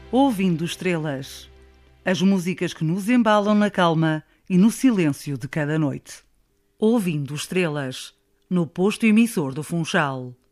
Ouvindo estrelas. As músicas que nos embalam na calma e no silêncio de cada noite. Ouvindo estrelas. No posto emissor do Funchal.